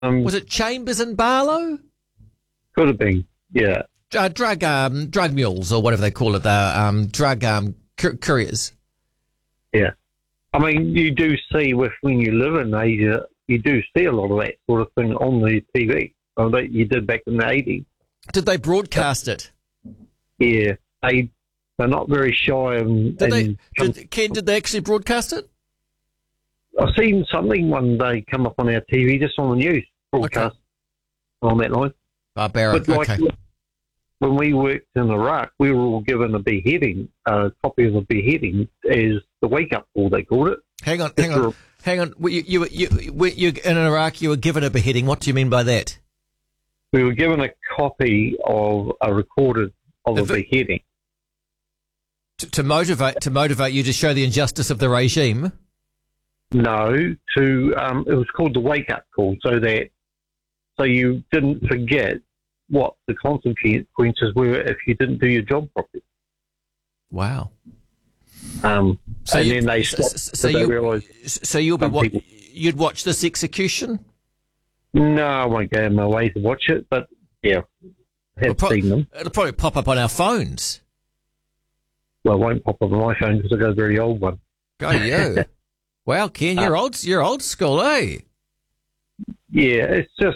Was it Chambers and Barlow? Could have been, yeah. Drug mules, or whatever they call it, the drug couriers. Yeah. I mean, you do see when you live in Asia, you do see a lot of that sort of thing on the TV. That you did back in the 80s. Did they broadcast it? Yeah. They're not very shy. Did they actually broadcast it? I've seen something one day come up on our TV, just on the news, broadcast on that line. Barbaric, okay. When we worked in Iraq, we were all given a copy of a beheading as the wake-up call, they called it. Hang on. You in Iraq, you were given a beheading. What do you mean by that? We were given a copy of a recorded of a beheading. To motivate you to show the injustice of the regime? No, it was called the wake-up call, so you didn't forget what the consequences were if you didn't do your job properly. Wow. Then they stopped. So you'd watch this execution? No, I won't go in my way to watch it, but yeah, have seen them. It'll probably pop up on our phones. Well, it won't pop up on my phone because I've got a very old one. Go you. Wow, Ken, you're old school, eh? Yeah, it's just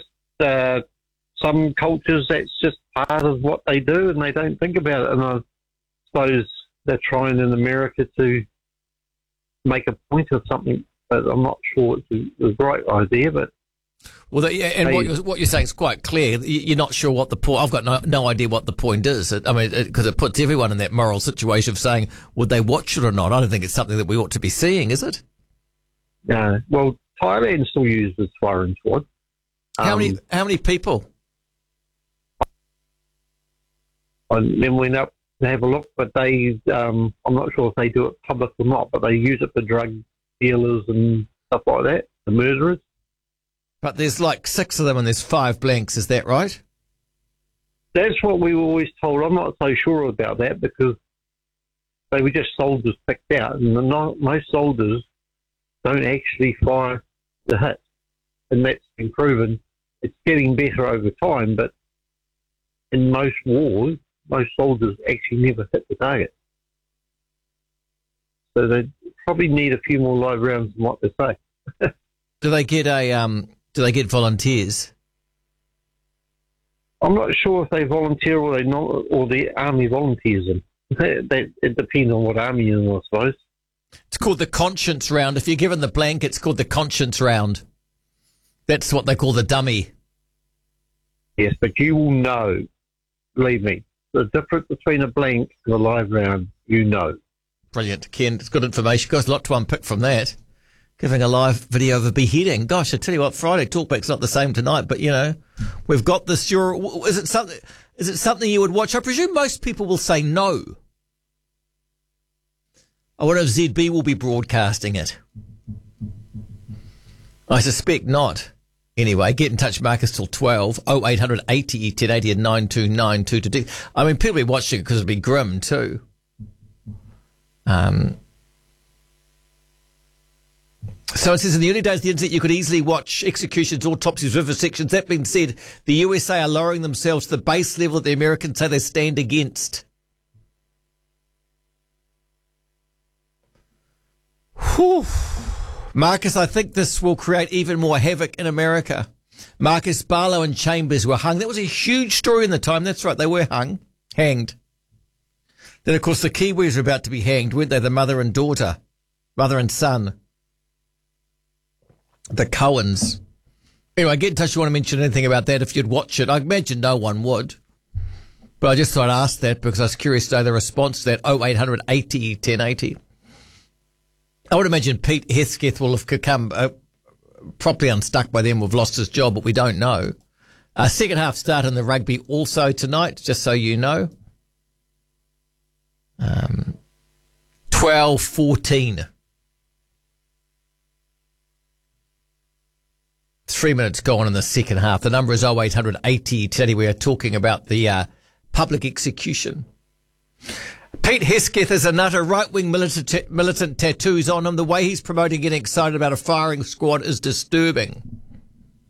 some cultures, that's just part of what they do and they don't think about it. And I suppose they're trying in America to make a point of something, but I'm not sure it's the right idea. But what you're saying is quite clear. You're not sure what the point. I've got no idea what the point is. I mean, because it puts everyone in that moral situation of saying, would they watch it or not? I don't think it's something that we ought to be seeing, is it? No. Well, Thailand still uses firing squad. How many people? I then went up to have a look, but I'm not sure if they do it public or not, but they use it for drug dealers and stuff like that, the murderers. But there's like 6 of them and there's 5 blanks, is that right? That's what we were always told. I'm not so sure about that because they were just soldiers picked out, and most soldiers don't actually fire the hit, and that's been proven. It's getting better over time, but in most wars, most soldiers actually never hit the target. So they probably need a few more live rounds than what they say. Do they get volunteers? I'm not sure if they volunteer or the army volunteers them. It depends on what army you're in, I suppose. It's called the conscience round. If you're given the blank, it's called the conscience round. That's what they call the dummy. Yes, but you will know, believe me, the difference between a blank and a live round, you know. Brilliant, Ken. It's good information. Got a lot to unpick from that. Giving a live video of a beheading. Gosh, I tell you what, Friday Talkback's not the same tonight, but, you know, we've got this. Is it something you would watch? I presume most people will say no. I wonder if ZB will be broadcasting it. I suspect not. Anyway, get in touch, Marcus, till 12. 0800 80 1080 and 9292 to do. I mean, people will be watching it because it'll be grim too. So it says in the early days of the internet, you could easily watch executions, autopsies, vivisections. That being said, the USA are lowering themselves to the base level that the Americans say they stand against. Whew. Marcus, I think this will create even more havoc in America. Marcus, Barlow and Chambers were hung. That was a huge story in the time. That's right, they were hanged. Then, of course, the Kiwis were about to be hanged, weren't they? The mother and son. The Cohens. Anyway, get in touch if you want to mention anything about that, if you'd watch it. I imagine no one would. But I just thought I'd ask that because I was curious to know the response to that. 0800 80 1080. I would imagine Pete Hesketh will have become properly unstuck by then. We've lost his job, but we don't know. Second half start in the rugby also tonight, just so you know. 12:14. 3 minutes gone in the second half. The number is 0800 80 1080. We are talking about the public execution. Pete Hesketh is a nutter, right-wing militant tattoos on him. The way he's promoting getting excited about a firing squad is disturbing.